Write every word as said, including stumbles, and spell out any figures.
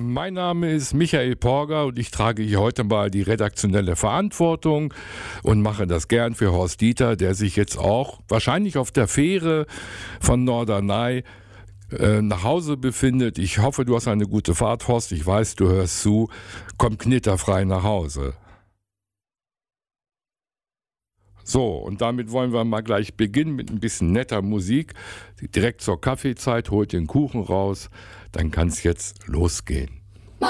Mein Name ist Michael Porger und ich trage hier heute mal die redaktionelle Verantwortung und mache das gern für Horst Dieter, der sich jetzt auch wahrscheinlich auf der Fähre von Norderney äh, nach Hause befindet. Ich hoffe, du hast eine gute Fahrt, Horst. Ich weiß, du hörst zu. Komm knitterfrei nach Hause. So, und damit wollen wir mal gleich beginnen mit ein bisschen netter Musik. Direkt zur Kaffeezeit, holt den Kuchen raus, dann kann es jetzt losgehen.